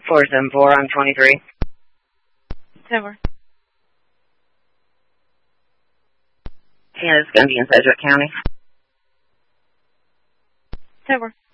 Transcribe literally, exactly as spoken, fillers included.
four seven four on twenty-three. Tower. Yeah, it's going to be in Sedgwick County. Tower.